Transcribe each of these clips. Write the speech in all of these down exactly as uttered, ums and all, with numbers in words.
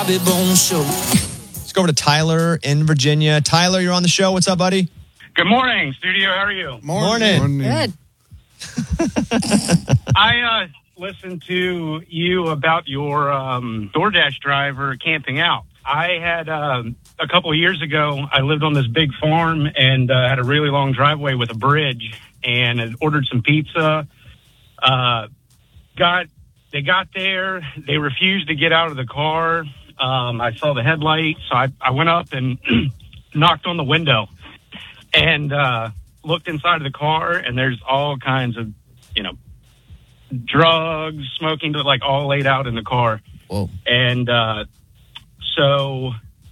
Bobby Bones Show. Let's go over to Tyler in Virginia. Tyler, you're on the show. What's up, buddy? Good morning, studio. How are you? Morning. Morning. Good. I uh, listened to you about your um, DoorDash driver camping out. I had um, a couple of years ago, I lived on this big farm and uh, had a really long driveway with a bridge, and had ordered some pizza. Uh, got they got there, they refused to get out of the car. Um, I saw the headlights, so I, I went up and knocked on the window and uh, looked inside of the car, and there's all kinds of, you know, drugs, smoking, like all laid out in the car. Whoa. And uh, so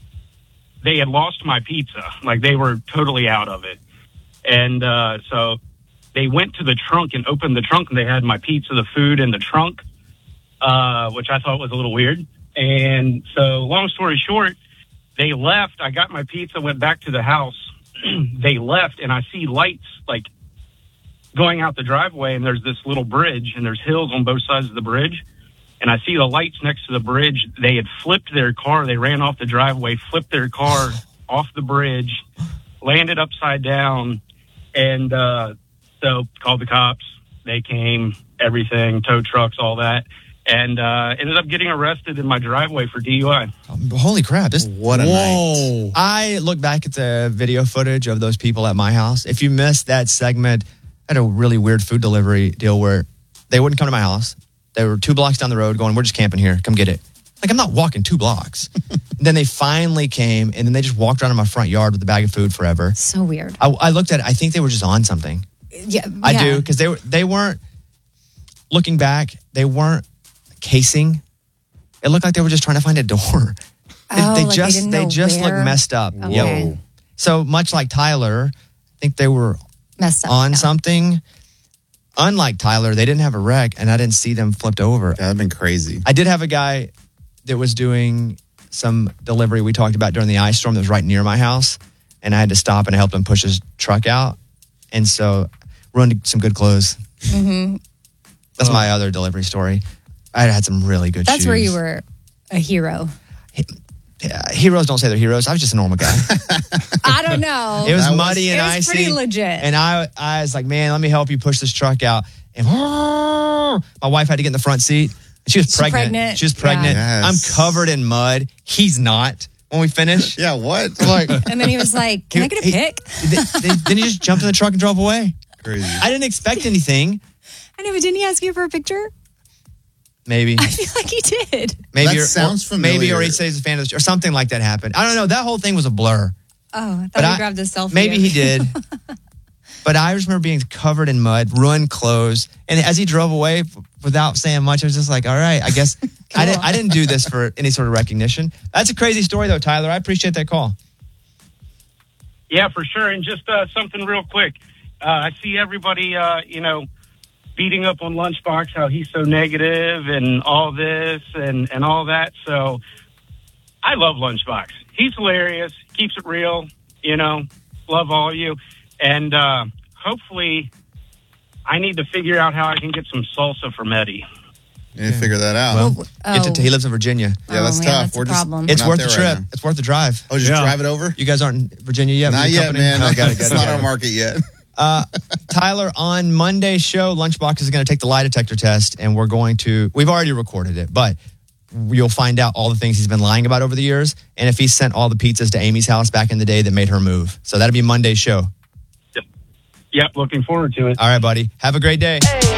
they had lost my pizza. Like, they were totally out of it. And uh, so they went to the trunk and opened the trunk, and they had my pizza, the food in the trunk, uh, which I thought was a little weird. And so long story short, they left. I got my pizza, went back to the house. They left, and I see lights, like, going out the driveway, and there's this little bridge, and there's hills on both sides of the bridge. And I see the lights next to the bridge. They had flipped their car. They ran off the driveway, flipped their car off the bridge, landed upside down. And uh, so called the cops. They came, everything, tow trucks, all that. And uh, ended up getting arrested in my driveway for D U I. Holy crap. This, What a whoa. night. I look back at the video footage of those people at my house. If you missed that segment, I had a really weird food delivery deal where they wouldn't come to my house. They were two blocks down the road going, we're just camping here. Come get it. Like, I'm not walking two blocks. Then they finally came, and then they just walked around in my front yard with a bag of food forever. So weird. I, I looked at it. I think they were just on something. Yeah, I yeah. do, because they, were, they weren't, looking back, they weren't casing. It looked like they were just trying to find a door. They, Oh, they like they just didn't they know just where? looked messed up. Okay. Yep. So much like Tyler, I think they were Messed up. on yeah. something. Unlike Tyler, they didn't have a wreck, and I didn't see them flipped over. That'd been crazy. I did have a guy that was doing some delivery we talked about during the ice storm that was right near my house, and I had to stop and I helped him push his truck out. And so ruined some good clothes. Mm-hmm. That's my other delivery story. I had some really good That's shoes. where you were a hero. Yeah, heroes don't say they're heroes. I was just a normal guy. I don't know. It was That was- muddy and It was icy. pretty legit. And I, I was like, man, let me help you push this truck out. And my wife had to get in the front seat. She was She's pregnant. pregnant. She was pregnant. Yeah. I'm Yes. covered in mud. He's not. When we finish, Yeah, what? I'm like, And then he was like, can I get a he- pic? th- th- then he just jumped in the truck and drove away. Crazy. I didn't expect anything. I know, but didn't he ask you for a picture? Maybe. I feel like he did. Maybe That or- sounds or, Maybe, or familiar. he said he's a fan of the show, or something like that happened. I don't know. That whole thing was a blur. Oh, I thought But he I- grabbed a selfie. Maybe of he you. did. But I just remember being covered in mud, ruined clothes. And as he drove away f- without saying much, I was just like, all right, I guess I, didn't, I didn't do this for any sort of recognition. That's a crazy story, though, Tyler. I appreciate that call. Yeah, for sure. And just uh, something real quick. Uh, I see everybody, uh, you know, beating up on Lunchbox, how he's so negative and all this and, and all that. So I love Lunchbox. He's hilarious, keeps it real, you know, love all of you. And uh, hopefully I need to figure out how I can get some salsa from Eddie. You need to figure that out. Well, Oh. get to, he lives in Virginia. yeah, that's Oh, man, tough. that's a We're just problem. we're It's not worth the there trip. right now. It's worth the drive. Oh, just Yeah. drive it over? You guys aren't in Virginia yet? Not With your yet, company? man. Oh, got it, got It's it, not got on it. market yet. Uh, Tyler, on Monday's show, Lunchbox is going to take the lie detector test, and we're going to, we've already recorded it, but you'll find out all the things he's been lying about over the years, and if he sent all the pizzas to Amy's house back in the day that made her move. So that'll be Monday's show. Yep, looking forward to it. All right, buddy. Have a great day.